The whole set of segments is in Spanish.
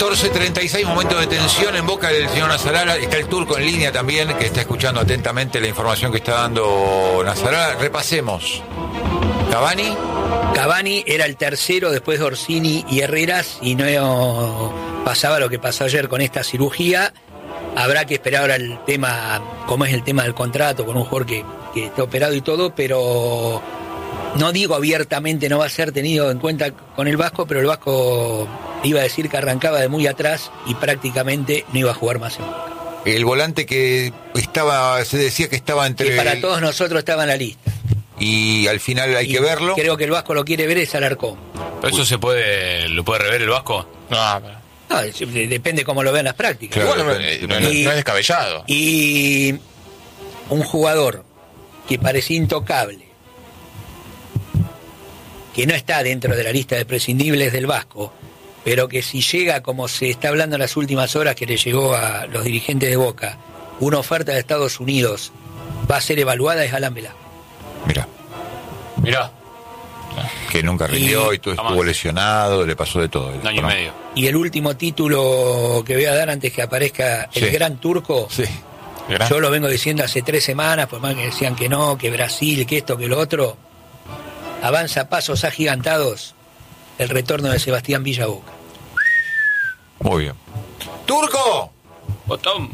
14:36, momento de tensión en boca del señor Nasarala. Está el turco en línea también, que está escuchando atentamente la información que está dando Nasarala. Repasemos. Cavani era el tercero después de Orsini y Herreras, y no pasaba lo que pasó ayer con esta cirugía. Habrá que esperar ahora el tema, cómo es el tema del contrato con un jugador que está operado y todo, pero no digo abiertamente no va a ser tenido en cuenta con el Vasco, pero el Vasco iba a decir que arrancaba de muy atrás y prácticamente no iba a jugar más en Boca. El volante que se decía que estaba entre... Que para todos nosotros estaba en la lista. Y al final hay que verlo. Creo que el Vasco lo quiere ver, es Alarcón. ¿Pero eso lo puede rever el Vasco? No, depende cómo lo vean las prácticas. Claro, no es descabellado. Y un jugador que parecía intocable, que no está dentro de la lista de prescindibles del Vasco, pero que si llega, como se está hablando en las últimas horas, que le llegó a los dirigentes de Boca, una oferta de Estados Unidos va a ser evaluada, es Alan Velasco. Mirá. Que nunca rindió y todo estuvo lesionado, le pasó de todo. Un año y medio. Y el último título que voy a dar antes que aparezca el gran turco, yo lo vengo diciendo hace 3 semanas, por más que decían que no, que Brasil, que esto, que lo otro, avanza a pasos agigantados el retorno de Sebastián Villa a Boca. Muy bien. ¡Turco! Botón.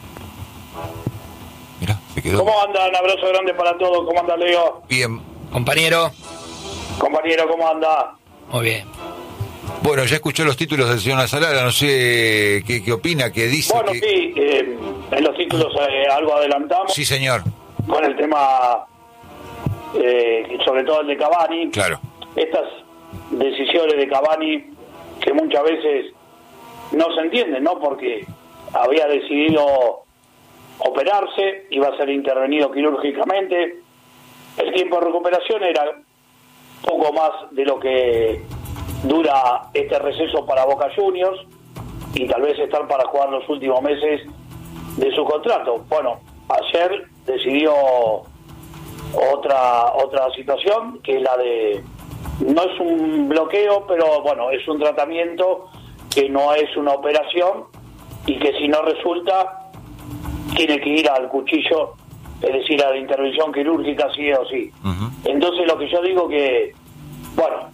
Mirá, se quedó. ¿Cómo anda? Un abrazo grande para todos. ¿Cómo anda, Leo? Bien. Compañero, ¿cómo anda? Muy bien. Bueno, ya escuché los títulos del señor Nasarala, no sé qué opina, qué dice. Bueno, sí, en los títulos algo adelantamos. Sí, señor. Con el tema, sobre todo el de Cavani. Claro. Estas decisiones de Cavani que muchas veces no se entienden, ¿no? Porque había decidido operarse, iba a ser intervenido quirúrgicamente. El tiempo de recuperación era poco más de lo que dura este receso para Boca Juniors y tal vez estar para jugar los últimos meses de su contrato. Bueno, ayer decidió otra situación, que es la de, no es un bloqueo, pero bueno, es un tratamiento que no es una operación y que si no resulta tiene que ir al cuchillo, es decir, a la intervención quirúrgica sí o sí. Uh-huh. Entonces lo que yo digo que, bueno,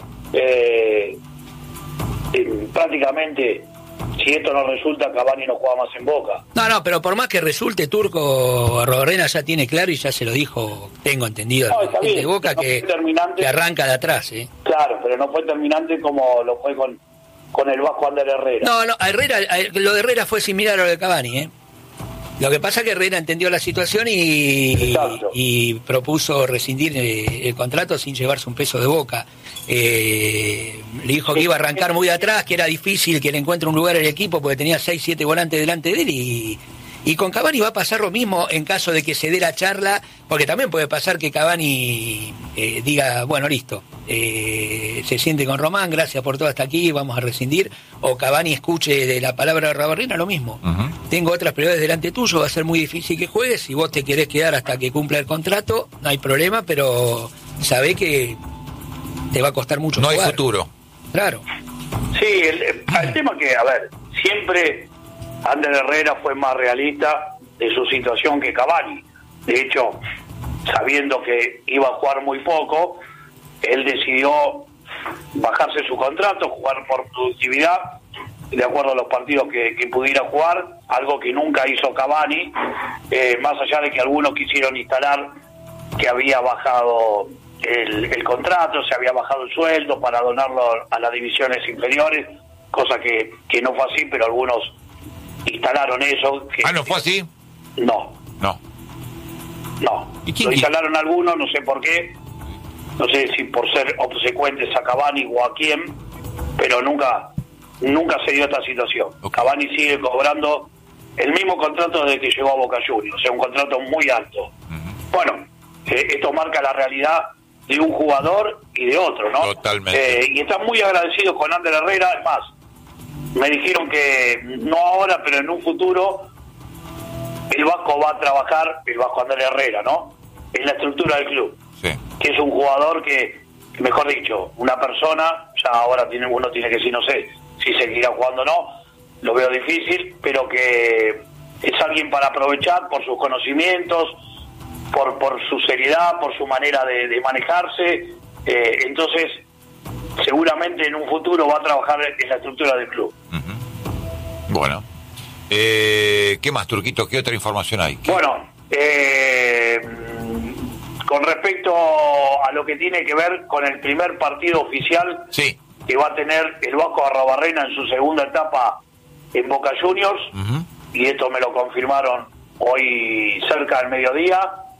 prácticamente si esto no resulta, Cavani no juega más en Boca. No, pero por más que resulte, Turco, Rodorena ya tiene claro y ya se lo dijo, tengo entendido, bien, de Boca, que arranca de atrás. Claro, pero no fue terminante como lo fue con el Vasco Ander Herrera. No, lo de Herrera fue similar a lo de Cavani, Lo que pasa es que Herrera entendió la situación y propuso rescindir el contrato sin llevarse un peso de Boca. Le dijo que iba a arrancar muy atrás, que era difícil que le encuentre un lugar en el equipo porque tenía 6-7 volantes delante de él y con Cavani va a pasar lo mismo en caso de que se dé la charla, porque también puede pasar que Cavani diga, bueno, listo, se siente con Román, gracias por todo hasta aquí, vamos a rescindir, o Cavani escuche de la palabra de Rodorena lo mismo. Uh-huh. Tengo otras prioridades delante tuyo, va a ser muy difícil que juegues, si vos te querés quedar hasta que cumpla el contrato, no hay problema, pero sabé que te va a costar mucho jugar. No hay futuro. Claro. Sí, el tema que, a ver, siempre Ander Herrera fue más realista de su situación que Cavani. De hecho, sabiendo que iba a jugar muy poco, él decidió bajarse su contrato, jugar por productividad, de acuerdo a los partidos que pudiera jugar, algo que nunca hizo Cavani, más allá de que algunos quisieron instalar que había bajado el contrato, se había bajado el sueldo para donarlo a las divisiones inferiores, cosa que no fue así, pero algunos instalaron eso. ¿No fue así? No. ¿Y quién? Lo instalaron algunos, no sé por qué, no sé si por ser obsecuentes a Cavani o a quién, pero nunca se dio esta situación. Okay. Cavani sigue cobrando el mismo contrato desde que llegó a Boca Juniors, o sea, un contrato muy alto. Uh-huh. Bueno, esto marca la realidad de un jugador y de otro, ¿no? Totalmente. Y están muy agradecidos con Ander Herrera. Es más, me dijeron que no ahora, pero en un futuro el Vasco va a trabajar, el Vasco Ander Herrera, ¿no? En la estructura del club. Sí. Que es un jugador que, mejor dicho, una persona, ya ahora uno tiene que decir, no sé si seguirá jugando o no, lo veo difícil, pero que es alguien para aprovechar por sus conocimientos, por su seriedad, por su manera de manejarse. Entonces, seguramente en un futuro va a trabajar en la estructura del club. Bueno. ¿Qué más, Turquito? ¿Qué otra información hay? Bueno, con respecto a lo que tiene que ver con el primer partido oficial que va a tener el Vasco Arrobarrena en su segunda etapa en Boca Juniors, y esto me lo confirmaron hoy cerca del mediodía,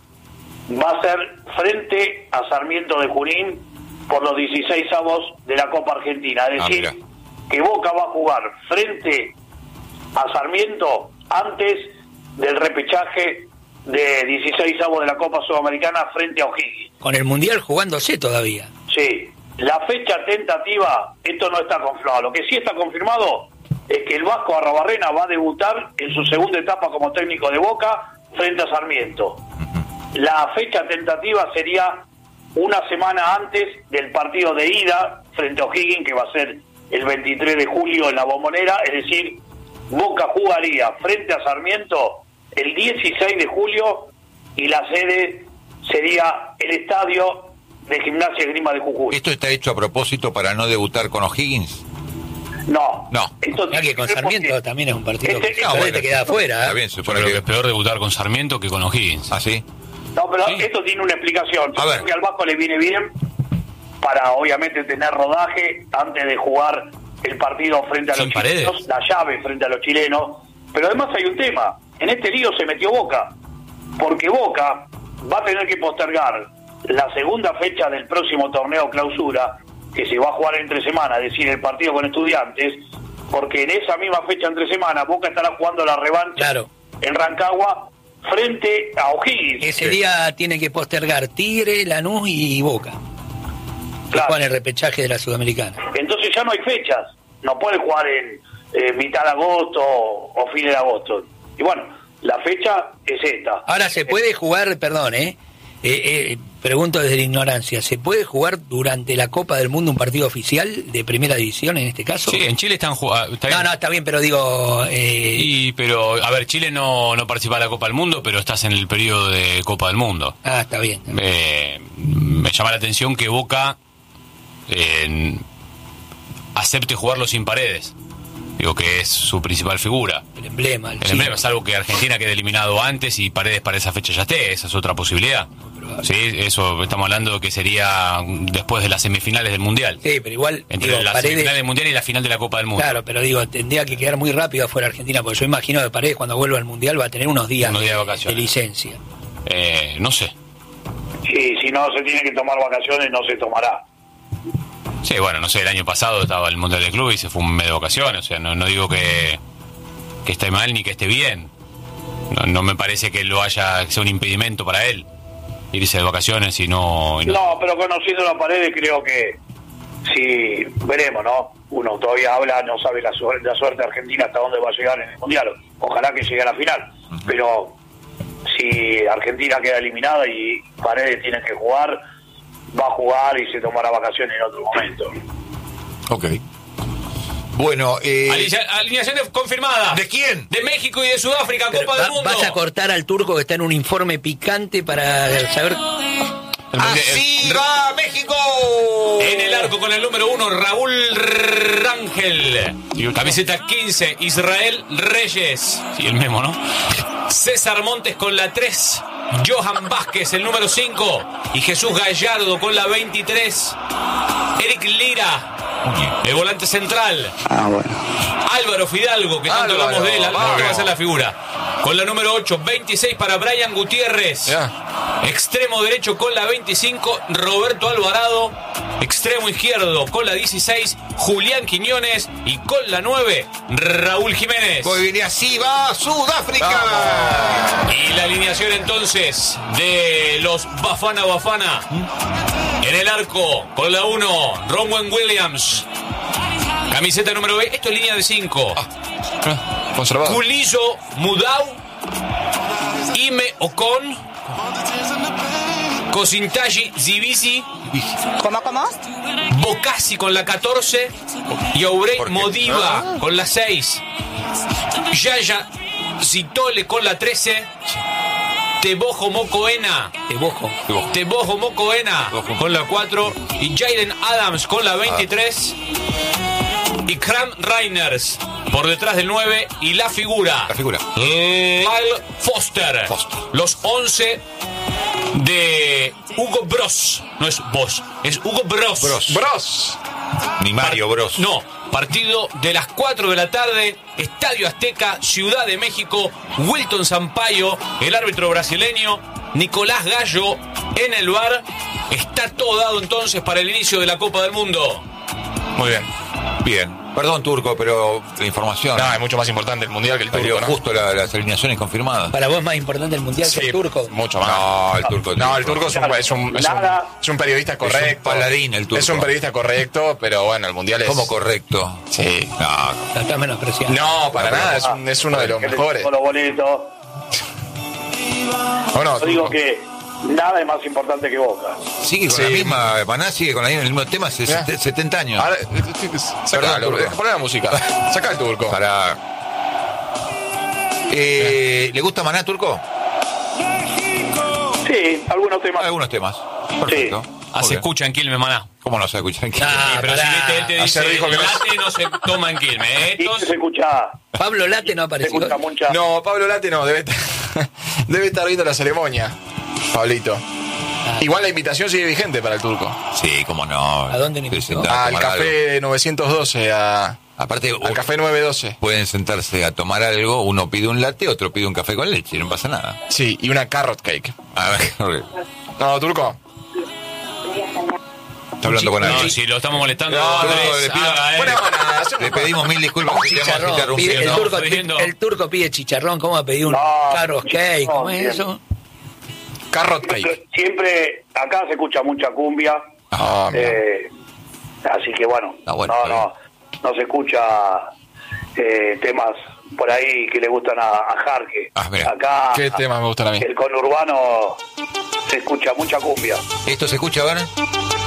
va a ser frente a Sarmiento de Junín por los 16avos de la Copa Argentina. Es decir, que Boca va a jugar frente a Sarmiento antes del repechaje de 16avos de la Copa Sudamericana frente a O'Higgins. Con el Mundial jugándose todavía. Sí, la fecha tentativa, esto no está confirmado. Lo que sí está confirmado es que el Vasco Arrobarrena va a debutar en su segunda etapa como técnico de Boca frente a Sarmiento. La fecha tentativa sería una semana antes del partido de ida frente a O'Higgins, que va a ser el 23 de julio en la Bombonera. Es decir, Boca jugaría frente a Sarmiento el 16 de julio y la sede sería el estadio de Gimnasia Esgrima de Jujuy. ¿Esto está hecho a propósito para no debutar con O'Higgins? No. Esto que con Sarmiento también es un partido que te queda afuera. Está bien, supone que es peor debutar con Sarmiento que con O'Higgins. ¿Ah, sí? No, pero esto tiene una explicación. Yo creo que al Vasco le viene bien para, obviamente, tener rodaje antes de jugar el partido frente a los chilenos, la llave frente a los chilenos. Pero además hay un tema. En este lío se metió Boca, porque Boca va a tener que postergar la segunda fecha del próximo torneo clausura, que se va a jugar entre semana, es decir, el partido con Estudiantes, porque en esa misma fecha entre semana Boca estará jugando la revancha en Rancagua frente a O'Higgins. Ese día tiene que postergar Tigre, Lanús y Boca. Claro. Juegan el repechaje de la Sudamericana. Entonces ya no hay fechas. No puede jugar en mitad de agosto o fin de agosto. Y bueno, la fecha es esta. Ahora se puede jugar, perdón, pregunto desde la ignorancia, ¿se puede jugar durante la Copa del Mundo un partido oficial de primera división en este caso? Sí, en Chile están jugando. No, está bien, pero digo... pero, a ver, Chile no participa de la Copa del Mundo, pero estás en el periodo de Copa del Mundo. Ah, está bien. Me llama la atención que Boca acepte jugarlo sin Paredes. Digo que es su principal figura. El emblema. El emblema, es algo que Argentina quede eliminado antes y Paredes para esa fecha ya esté. Esa es otra posibilidad. Sí, eso estamos hablando que sería después de las semifinales del Mundial. Sí, pero igual... Entre la semifinal del Mundial y la final de la Copa del Mundo. Claro, pero digo, tendría que quedar muy rápido afuera Argentina, porque yo imagino que Paredes cuando vuelva al Mundial va a tener unos días de vacaciones. De licencia. No sé. Sí, si no se tiene que tomar vacaciones, no se tomará. Sí, bueno, no sé, el año pasado estaba el Mundial del Club y se fue un mes de vacaciones, o sea, no digo que esté mal ni que esté bien. No me parece que sea un impedimento para él irse de vacaciones y no... No, pero conociendo la Paredes creo que sí, veremos, ¿no? Uno todavía habla, no sabe la suerte argentina hasta dónde va a llegar en el Mundial. Ojalá que llegue a la final, pero si Argentina queda eliminada y Paredes tiene que jugar, va a jugar y se tomará vacaciones en otro momento. Ok. Bueno, alineaciones confirmadas. ¿De quién? De México y de Sudáfrica, Copa del Mundo. Vas a cortar al turco que está en un informe picante para saber... ¡Así va México! En el arco con el número 1, Raúl Rangel. Camiseta 15, Israel Reyes. Sí, el memo, ¿no? César Montes con la 3. Johan Vázquez, el número 5. Y Jesús Gallardo con la 23. Eric Lira, el volante central. Bueno. Álvaro Fidalgo, que tanto hablamos de él. Álvaro va a ser la figura. Con la número 8, 26 para Brian Gutiérrez. Extremo derecho con la 25, Roberto Alvarado. Extremo izquierdo con la 16, Julián Quiñones. Y con la 9, Raúl Jiménez. Muy bien, y así va Sudáfrica. Y la alineación entonces de los Bafana Bafana. En el arco con la 1, Ronwen Williams. Camiseta número B, esto es línea de 5. Conservado. Kulizo Mudau, Ime Ocon, Kosintaji Zivisi, ¿Cómo? Bocassi con la 14 y Aurey ¿Por qué? Modiva con la 6. Yaya Zitole con la 13. Tebojo Mocoena con la 4 y Jaden Adams con la 23 y Kram Reiners por detrás del 9 y la figura Lyle Foster. Los 11 de Hugo Bros. No es Boss, es Hugo Bros. Ni Mario Bros. No, partido de las 4 de la tarde, Estadio Azteca, Ciudad de México, Wilton Sampaio, el árbitro brasileño, Nicolás Gallo en el VAR. Está todo dado entonces para el inicio de la Copa del Mundo. Muy bien. Bien. Perdón, Turco, pero la información. No, es mucho más importante el Mundial que el Salió turco, ¿no? justo las alineaciones confirmadas. Para vos es más importante el Mundial que el turco. Mucho más. No, el turco. No, el turco es un periodista correcto. Es un paladín el turco. Es un periodista correcto, pero bueno, el Mundial es... ¿Cómo correcto? Sí. La está menospreciando. No, para nada, es uno de los mejores. Con los boletos. Bueno, Yo digo que nada es más importante que Boca. Sigue con la misma, Maná sigue con el mismo tema hace 70 años. Ahora, saca Perdón, turco. poné la música. Saca el turco. ¿Le gusta Maná, Turco? Sí, algunos temas. Algunos temas. Perfecto. Se escucha en Quilmes, Maná. ¿Cómo no se escucha en Sí, pero si él te dice, Ayer dijo que no. Late no se toma en Quilmes. Y Entonces, se escucha. Pablo Late no Se apareció. escucha mucha. No, Pablo Late no, debe estar viendo la ceremonia, Pablito. Igual la invitación sigue vigente para el turco. Sí, cómo no. ¿A dónde le invitó? Al café 912, Aparte, al café 912. pueden sentarse a tomar algo, uno pide un latte, otro pide un café con leche, no pasa nada. Sí, y una carrot cake. A ver, No, turco. está hablando con no, alguien. si lo estamos molestando, No, Andrés, le pido- haga, Buena manada, hacemos- Le pedimos mil disculpas si te hemos Chicharrón, interrumpido. el, no, turco, estoy viendo. el turco pide chicharrón. ¿Cómo va a pedir un No, carros cake? ¿Cómo es bien. eso? Carrot cake. Siempre acá se escucha mucha cumbia. Ah, mira. Así que bueno, Ah, bueno, no se escucha temas por ahí que le gustan a Jarque. Ah, mira. Acá ¿Qué temas me gustan a mí? el conurbano se escucha mucha cumbia. ¿Esto se escucha, a ver?